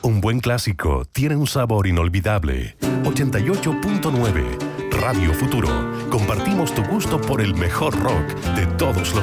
Un buen clásico tiene un sabor inolvidable. 88.9 Radio Futuro. Compartimos tu gusto por el mejor rock de todos los